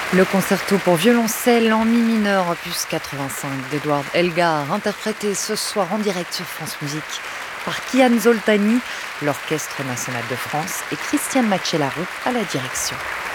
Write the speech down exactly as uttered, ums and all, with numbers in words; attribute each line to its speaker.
Speaker 1: Le concerto pour violoncelle en mi mineur, opus quatre-vingt-cinq d'Edward Elgar, interprété ce soir en direct sur France Musique par Kian Zoltani, l'Orchestre national de France et Christiane Macellaro à la direction.